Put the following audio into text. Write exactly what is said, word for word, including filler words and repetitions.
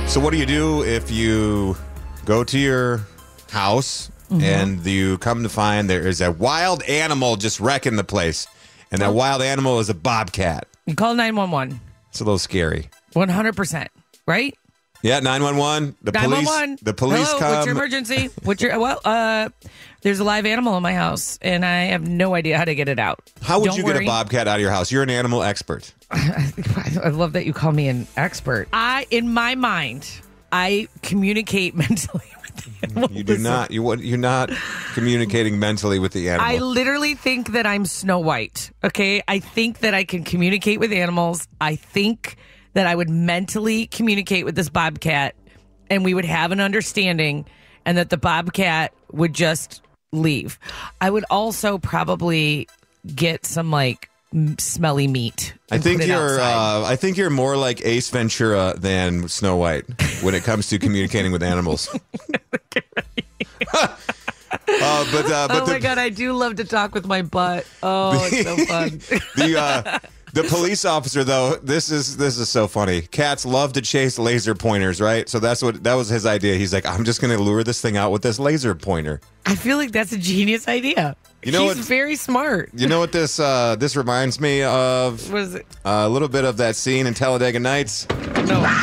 So what do you do if you go to your house mm-hmm. and you come to find there is a wild animal just wrecking the place, and that oh. wild animal is a bobcat? You call nine one one. It's a little scary. one hundred percent, right? Yeah, nine one one. The nine one one. police. The police Hello, come. What's your emergency? What's your well? Uh, there's a live animal in my house, and I have no idea how to get it out. How would Don't you worry. get a bobcat out of your house? You're an animal expert. I love that you call me an expert. I, in my mind, I communicate mentally with the animal. You do Listen, not. You you're not communicating mentally with the animal. I literally think that I'm Snow White. Okay, I think that I can communicate with animals. I think that I would mentally communicate with this bobcat, and we would have an understanding, and that the bobcat would just leave. I would also probably get some like m- smelly meat. I and think put it you're. outside. Uh, I think you're more like Ace Ventura than Snow White when it comes to communicating with animals. uh, but uh, but oh the, my god, I do love to talk with my butt. Oh, it's so fun. the uh, the police officer though, this is this is so funny. Cats love to chase laser pointers, right? So that's what that was his idea. He's like, I'm just going to lure this thing out with this laser pointer. I feel like that's a genius idea. You know He's what, very smart. You know what this uh, this reminds me of? What is it? Uh, a little bit of that scene in Talladega Nights. No.